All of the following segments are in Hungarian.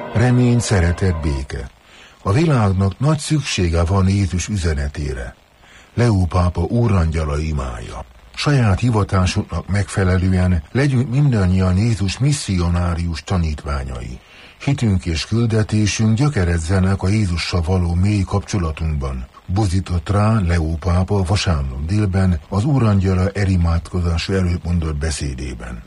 Remény, szeretet, béke. A világnak nagy szüksége van Jézus üzenetére. Leó pápa úrangyala imája. Saját hivatásunknak megfelelően legyünk mindannyian Jézus misszionárius tanítványai. Hitünk és küldetésünk gyökeredzenek a Jézussal való mély kapcsolatunkban. Buzdított rá Leó pápa vasárnap délben az úrangyala erimádkozása előtt mondott beszédében.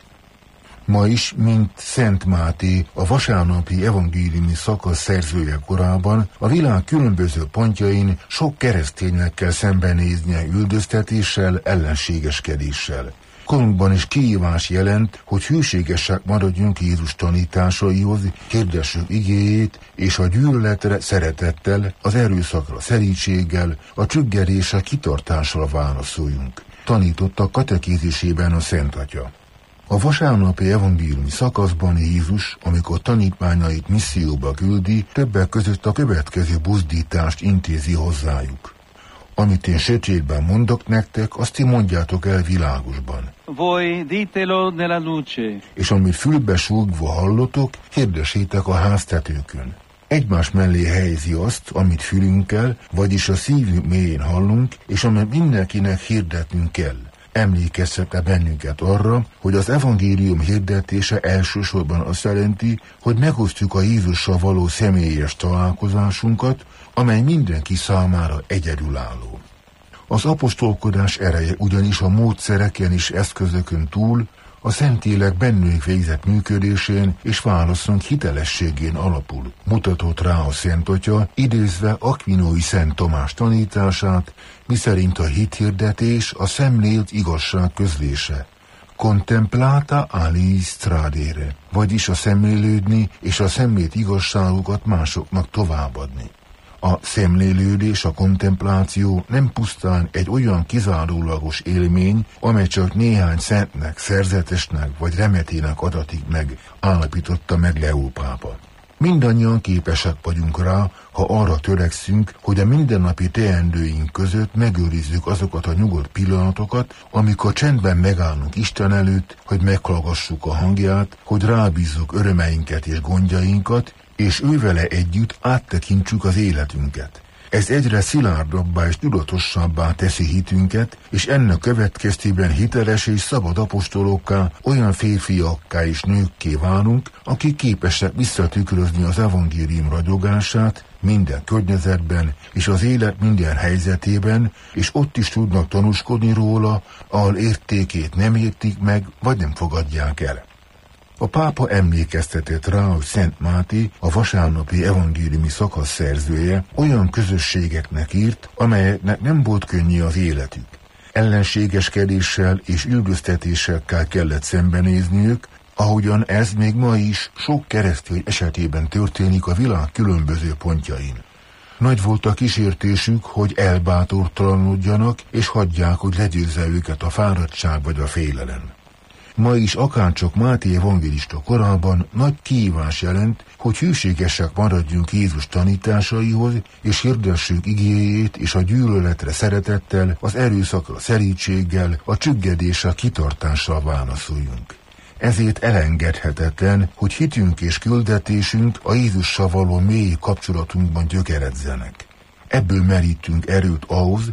Ma is, mint Szent Máté, a vasárnapi evangéliumi szakasz szerzője korában, a világ különböző pontjain sok kereszténynek kell szembenéznie üldöztetéssel, ellenségeskedéssel. Korunkban is kihívás jelent, hogy hűségesek maradjunk Jézus tanításaihoz, hirdessük igéjét, és a gyűlöletre szeretettel, az erőszakra szerítséggel, a csüggedésre kitartással válaszoljunk. Tanította katekézisében a Szent Atya. A vasárnapi evangéliumi szakaszban Jézus, amikor tanítványait misszióba küldi, többek között a következő buzdítást intézi hozzájuk. Amit én sötétben mondok nektek, azt ti mondjátok el világosban. Voi ditelo nella luce. És amit fülbe súgva hallotok, hirdessétek a háztetőkön. Egymás mellé helyezi azt, amit fülünkkel, vagyis a szívünk mélyén hallunk, és amit mindenkinek hirdetnünk kell. Emlékeztette bennünket arra, hogy az evangélium hirdetése elsősorban azt jelenti, hogy megosztjuk a Jézussal való személyes találkozásunkat, amely mindenki számára egyedülálló. Az apostolkodás ereje ugyanis a módszereken és eszközökön túl a Szentlélek bennünk végzett működésén és válaszunk hitelességén alapul, mutatott rá a Szent Atya, idézve Aquinói Szent Tamás tanítását, miszerint a hithirdetés a szemlélt igazság közlése. Contemplata alis stradere, vagyis a szemlélődni és a szemlélt igazságokat másoknak továbbadni. A szemlélődés, a kontempláció nem pusztán egy olyan kizárólagos élmény, amely csak néhány szentnek, szerzetesnek vagy remetének adatik meg, állapította meg Leó pápa. Mindannyian képesek vagyunk rá, ha arra törekszünk, hogy a mindennapi teendőink között megőrizzük azokat a nyugodt pillanatokat, amikor csendben megállunk Isten előtt, hogy meghallgassuk a hangját, hogy rábízzuk örömeinket és gondjainkat, és ővele együtt áttekintsük az életünket. Ez egyre szilárdabbá és tudatosabbá teszi hitünket, és ennek következtében hiteles és szabad apostolokká, olyan férfiakká és nőkké válunk, akik képesek visszatükrözni az evangélium ragyogását minden környezetben és az élet minden helyzetében, és ott is tudnak tanúskodni róla, ahol értékét nem értik meg, vagy nem fogadják el. A pápa emlékeztetett rá, hogy Szent Máté, a vasárnapi evangéliumi szakasz szerzője, olyan közösségeknek írt, amelyeknek nem volt könnyű az életük. Ellenségeskedéssel és üldöztetéssel kellett szembenézniük, ahogyan ez még ma is sok keresztény esetében történik a világ különböző pontjain. Nagy volt a kísértésük, hogy elbátortalanodjanak, és hagyják, hogy legyőzze őket a fáradtság vagy a félelem. Ma is akárcsak Máté evangélista korában nagy kihívás jelent, hogy hűségesek maradjunk Jézus tanításaihoz, és hirdessük igéjét, és a gyűlöletre szeretettel, az erőszakra szerítséggel, a csüggedésre kitartással válaszoljunk. Ezért elengedhetetlen, hogy hitünk és küldetésünk a Jézussal való mély kapcsolatunkban gyökeredzenek. Ebből merítünk erőt ahhoz,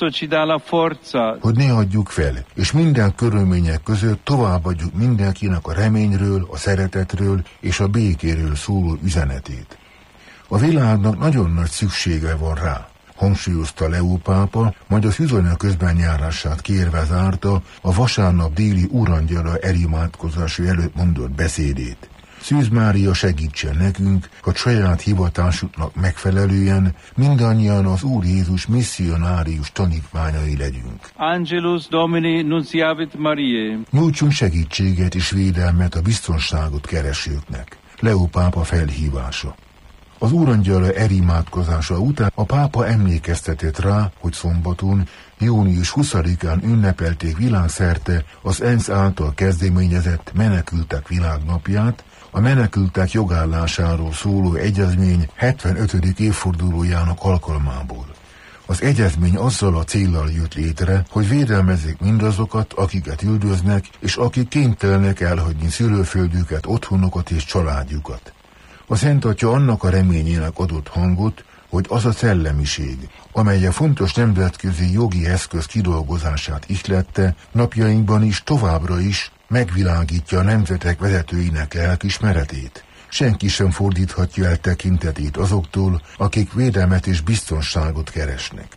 hogy ne adjuk fel, és minden körülmények között továbbadjuk mindenkinek a reményről, a szeretetről és a békéről szóló üzenetét. A világnak nagyon nagy szüksége van rá, hangsúlyozta Leó pápa, majd az üzenet közbenjárását kérve zárta a vasárnap déli úrangyala erimádkozása előtt mondott beszédét. Szűz Mária segítsen nekünk, hogy saját hivatásuknak megfelelően mindannyian az Úr Jézus misszionárius tanítványai legyünk. Angelus Domini nunciavit Mariae. Nyújtsunk segítséget és védelmet a biztonságot keresőknek. Leó pápa felhívása. Az úrangyala erimádkozása után a pápa emlékeztetett rá, hogy szombaton, június 20-án ünnepelték világszerte az ENSZ által kezdeményezett Menekültek Világnapját, a menekültek jogállásáról szóló egyezmény 75. évfordulójának alkalmából. Az egyezmény azzal a céllal jött létre, hogy védelmezzék mindazokat, akiket üldöznek, és akik kénytelenek elhagyni szülőföldüket, otthonukat és családjukat. A Szent Atya annak a reményének adott hangot, hogy az a szellemiség, amely a fontos nemzetközi jogi eszköz kidolgozását ihlette, napjainkban is továbbra is megvilágítja a nemzetek vezetőinek lelkismeretét. Senki sem fordíthatja el tekintetét azoktól, akik védelmet és biztonságot keresnek.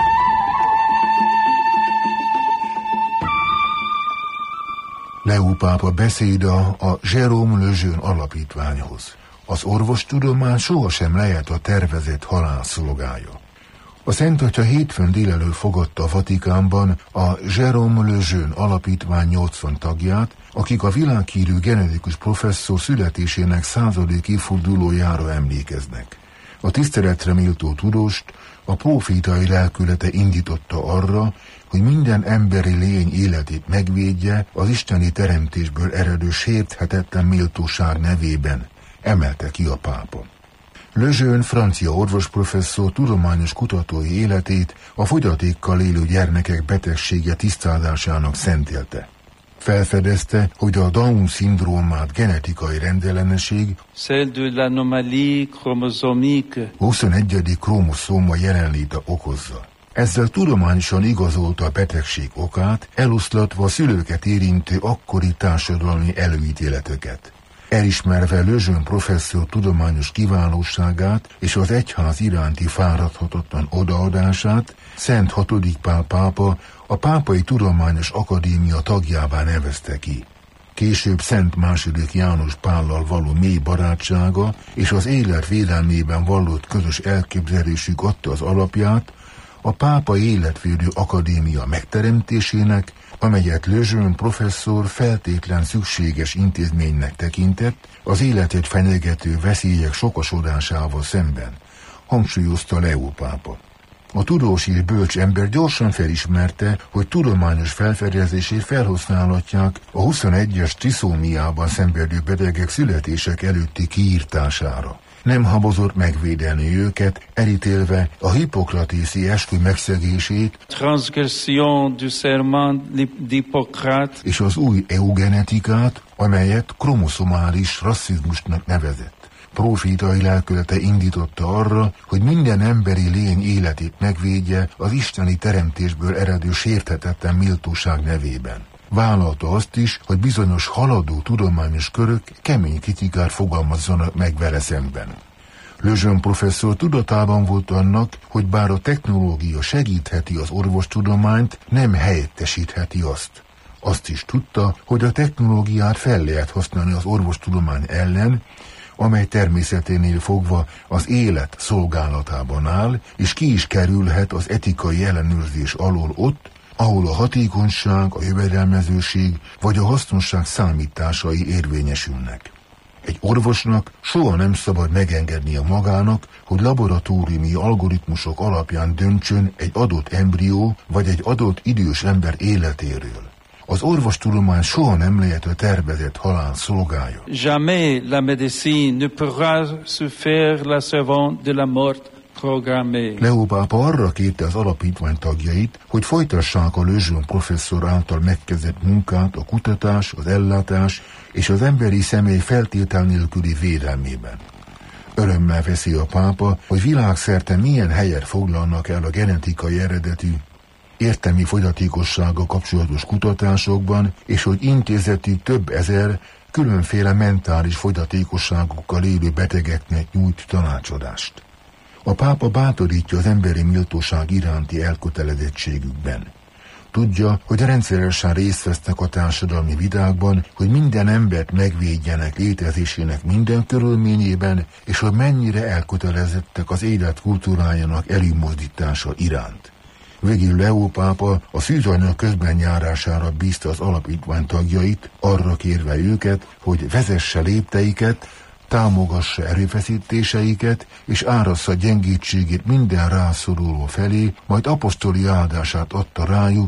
Leó pápa beszéde a Jérôme Lejeune alapítványhoz. Az orvostudomány sohasem lehet a tervezett halál szolgája. A Szent Atya hétfőn délelőtt fogadta a Vatikánban a Jérôme Lejeune alapítvány 80 tagját, akik a világhírű genetikus professzor születésének 100. évfordulójára emlékeznek. A tiszteletre méltó tudóst a prófétai lelkülete indította arra, hogy minden emberi lény életét megvédje az isteni teremtésből eredő sérthetetlen méltóság nevében, emelte ki a pápa. Lejeune francia orvosprofesszor tudományos kutatói életét a fogyatékkal élő gyermekek betegsége tisztázásának szentelte. Felfedezte, hogy a Down-szindrómát genetikai rendellenesség, celle de l'anomalie chromosomique, 21. kromoszóma jelenléte okozza. Ezzel tudományosan igazolta a betegség okát, eloszlatva a szülőket érintő akkori társadalmi előítéleteket. Elismerve Lejeune professzor tudományos kiválóságát és az egyház iránti fáradhatatlan odaadását, Szent 6. Pál pápa a Pápai Tudományos Akadémia tagjává nevezte ki. Később Szent II. János Pállal való mély barátsága és az élet védelmében vallott közös elképzelésük adta az alapját a Pápai Életvédő Akadémia megteremtésének, amelyet Lejeune professzor feltétlen szükséges intézménynek tekintett az életet fenyegető veszélyek sokasodásával szemben, hangsúlyozta Leó pápa. A tudós és bölcs ember gyorsan felismerte, hogy tudományos felfedezését felhasználhatják a 21-es triszómiában szenvedő betegek születések előtti kiírtására. Nem habozott megvédeni őket, elítélve a hippokratészi eskü megszegését, transgression du serment d'Hippocrate, és az új eugenetikát, amelyet kromoszomális rasszizmusnak nevezett. Profétai lelkülete indította arra, hogy minden emberi lény életét megvédje az isteni teremtésből eredő sérthetetlen méltóság nevében. Vállalta azt is, hogy bizonyos haladó tudományos körök kemény kritikát fogalmazzanak meg vele szemben. Lejeune professzor tudatában volt annak, hogy bár a technológia segítheti az orvostudományt, nem helyettesítheti azt. Azt is tudta, hogy a technológiát fel lehet használni az orvostudomány ellen, amely természeténél fogva az élet szolgálatában áll, és ki is kerülhet az etikai ellenőrzés alól ott, ahol a hatékonyság, a jövedelmezőség vagy a hasznosság számításai érvényesülnek. Egy orvosnak soha nem szabad megengednie magának, hogy laboratóriumi algoritmusok alapján döntsön egy adott embrió vagy egy adott idős ember életéről. Az orvostudomány soha nem lehet a tervezett halál szolgája. Jamais la médecine ne pourra se faire la servante de la mort programmée. Leó pápa arra kérte az alapítvány tagjait, hogy folytassák a Lejeune professzor által megkezdett munkát a kutatás, az ellátás és az emberi személy feltétel nélküli védelmében. Örömmel veszi a pápa, hogy világszerte milyen helyet foglalnak el a genetikai eredetű, értelmi fogyatékossággal kapcsolatos kutatásokban, és hogy intézetük több ezer különféle mentális fogyatékosságokkal élő betegeknek nyújt tanácsadást. A pápa bátorítja az emberi méltóság iránti elkötelezettségükben. Tudja, hogy rendszeresen részt vesznek a társadalmi vitákban, hogy minden embert megvédjenek létezésének minden körülményében, és hogy mennyire elkötelezettek az élet kultúrájának előmozdítása iránt. Végül Leó pápa a szűzanyag közben járására bízta az alapítvány tagjait, arra kérve őket, hogy vezesse lépteiket, támogassa erőfeszítéseiket, és árassza gyengítségét minden rászoruló felé, majd apostoli áldását adta rájuk,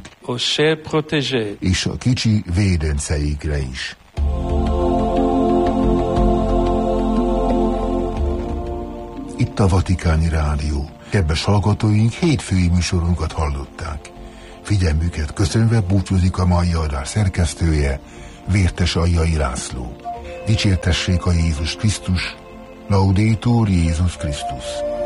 és a kicsi védenceikre is. Itt a Vatikáni Rádió. Kedves hallgatóink, hétfői műsorunkat hallották. Figyelmüket köszönve búcsúzik a mai adás szerkesztője, Vértes Aljai László. Dicsértessék a Jézus Krisztus, Laudetur Jézus Krisztus.